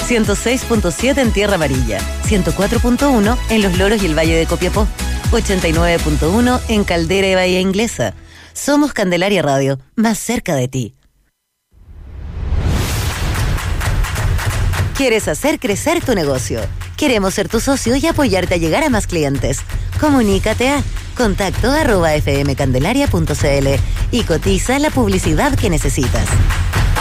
106.7 en Tierra Amarilla, 104.1 en Los Loros y el Valle de Copiapó, 89.1 en Caldera y Bahía Inglesa. Somos Candelaria Radio, más cerca de ti. ¿Quieres hacer crecer tu negocio? Queremos ser tu socio y apoyarte a llegar a más clientes. Comunícate a contacto@fmcandelaria.cl y cotiza la publicidad que necesitas.